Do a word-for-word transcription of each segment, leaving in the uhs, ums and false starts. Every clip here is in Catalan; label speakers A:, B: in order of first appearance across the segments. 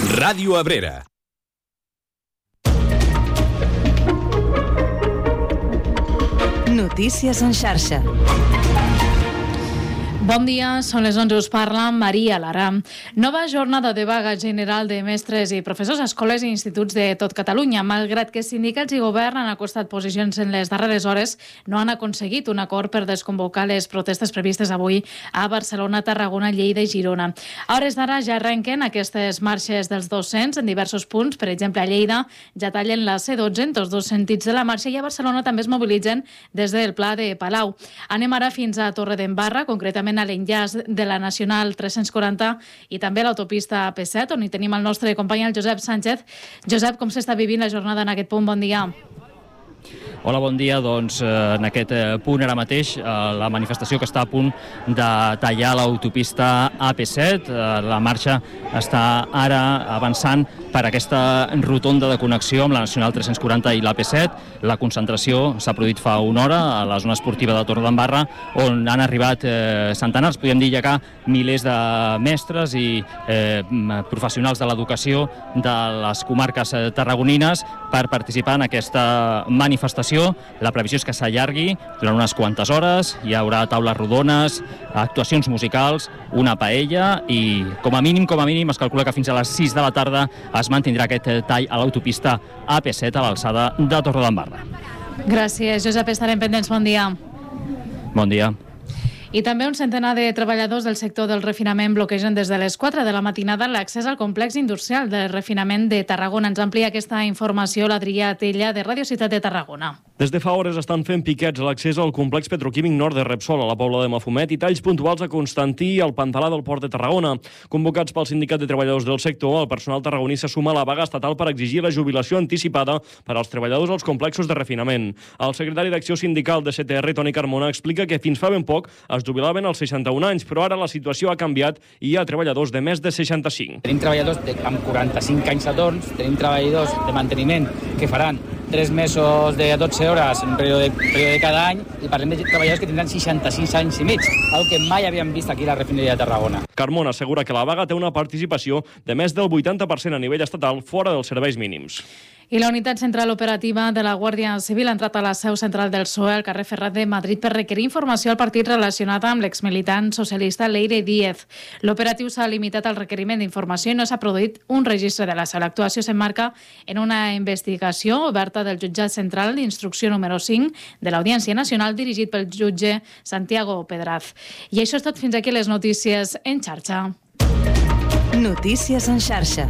A: Ràdio Abrera.
B: Notícies en xarxa.
C: Bon dia, són les onze, us parla Maria Lara. Nova jornada de vaga general de mestres i professors a escoles i instituts de tot Catalunya. Malgrat que sindicats i govern han acostat posicions en les darreres hores, no han aconseguit un acord per desconvocar les protestes previstes avui a Barcelona, Tarragona, Lleida i Girona. A hores d'ara ja arrenquen aquestes marxes dels docents en diversos punts. Per exemple, a Lleida ja tallen la C dotze en tots dos sentits de la marxa i a Barcelona també es mobilitzen des del Pla de Palau. Anem ara fins a Torredembarra, concretament a l'enllaç de la Nacional tres-cents quaranta i també a l'autopista A P set, on hi tenim el nostre company, el Josep Sánchez. Josep, com s'està vivint la jornada en aquest punt? Bon dia.
D: Hola, bon dia. Doncs en aquest punt ara mateix, la manifestació que està a punt de tallar l'autopista A P set, la marxa està ara avançant per aquesta rotonda de connexió amb la Nacional tres-cents quaranta i l'A P set. La concentració s'ha produït fa una hora a la zona esportiva de Torredembarra, on han arribat eh, centenars, podríem dir ja que milers de mestres i eh, professionals de l'educació de les comarques tarragonines per participar en aquesta manifestació. La previsió és que s'allargui durant unes quantes hores, hi haurà taules rodones, actuacions musicals, una paella i com a mínim, com a mínim, es calcula que fins a les sis de la tarda es mantindrà aquest tall a l'autopista A P set a l'alçada de Torredembarra.
C: Gràcies, Josep. Estarem pendents. Bon dia.
D: Bon dia.
C: I també un centenar de treballadors del sector del refinament bloquegen des de les quatre de la matinada l'accés al complex industrial de refinament de Tarragona. Ens amplia aquesta informació l'Adrià Tella, de Radio Ciutat de Tarragona.
E: Des de fa hores estan fent piquets a l'accés al complex petroquímic nord de Repsol, a la Pobla de Mafumet, i talls puntuals a Constantí i al Pantalà del Port de Tarragona. Convocats pel Sindicat de Treballadors del sector, el personal tarragoní se suma a la vaga estatal per exigir la jubilació anticipada per als treballadors als complexos de refinament. El secretari d'Acció Sindical de C T R, Toni Carmona, explica que fins fa ben poc es jubilaven als seixanta-un anys, però ara la situació ha canviat i hi ha treballadors de més de seixanta-cinc.
F: Tenim treballadors de, amb quaranta-cinc anys a torns, tenim treballadors de manteniment que faran tres mesos de dotze hores en període, període de cada any, i parlem de treballadors que tindran seixanta-sis anys i mig, algo que mai havíem vist aquí a la refineria de Tarragona.
E: Carmona assegura que la vaga té una participació de més del vuitanta per cent a nivell estatal fora dels serveis mínims.
C: I la unitat central operativa de la Guàrdia Civil ha entrat a la seu central del P S O E al carrer Ferrat de Madrid per requerir informació al partit relacionat amb l'exmilitant socialista Leire Díez. L'operatiu s'ha limitat al requeriment d'informació i no s'ha produït un registre de la sala. L'actuació s'emmarca en una investigació oberta del jutjat central d'instrucció número cinc de l'Audiència Nacional dirigit pel jutge Santiago Pedraz. I això és tot. Fins aquí les notícies en xarxa.
B: Notícies en xarxa.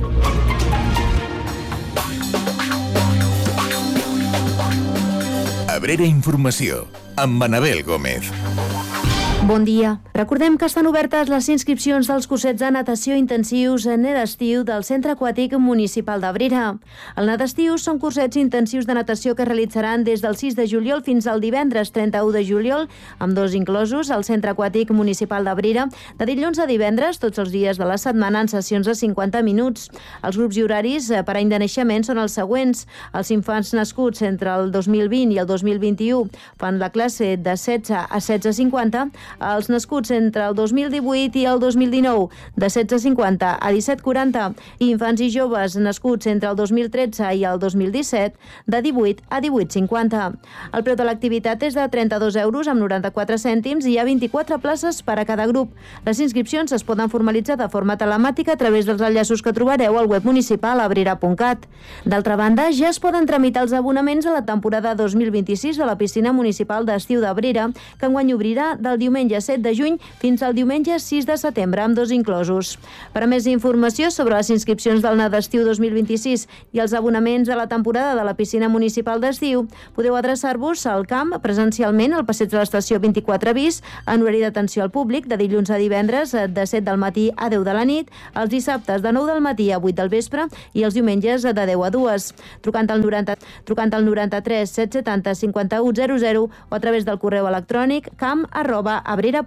A: Abrera Informació, amb Manabel Gómez.
G: Bon dia. Recordem que estan obertes les inscripcions dels cursets de natació intensius en nedestiu del Centre Aquàtic Municipal d'Abrera. El nedestiu són cursets intensius de natació que es realitzaran des del sis de juliol fins al divendres trenta-u de juliol, amb dos inclosos al Centre Aquàtic Municipal d'Abrera, de dilluns a divendres, tots els dies de la setmana, en sessions de cinquanta minuts. Els grups i horaris per any de naixement són els següents. Els infants nascuts entre el dos mil vint i el dos mil vint-i-u fan la classe de setze a setze cinquanta, els nascuts entre el dos mil divuit i el dos mil dinou de setze cinquanta a disset quaranta i infants i joves nascuts entre el dos mil tretze i el dos mil disset de divuit a divuit cinquanta. El preu de l'activitat és de trenta-dos euros amb noranta-quatre cèntims i hi ha vint-i-quatre places per a cada grup. Les inscripcions es poden formalitzar de forma telemàtica a través dels enllaços que trobareu al web municipal abrera punt cat. D'altra banda, ja es poden tramitar els abonaments a la temporada dos mil vint-i-sis de la piscina municipal d'estiu d'Abrera, que enguany obrirà del diumenge set de juny fins al diumenge sis de setembre, amb dos inclosos. Per a més informació sobre les inscripcions del nedestiu dos mil vint-i-sis i els abonaments de la temporada de la piscina municipal d'estiu, podeu adreçar-vos al camp presencialment al passeig de l'estació vint-i-quatre bis, en horari d'atenció al públic, de dilluns a divendres de set del matí a deu de la nit, els dissabtes de nou del matí a vuit del vespre i els diumenges de deu a dues. Trucant al noranta, trucant al noranta-tres set setanta cinquanta-u zero zero o a través del correu electrònic camp arroba abrera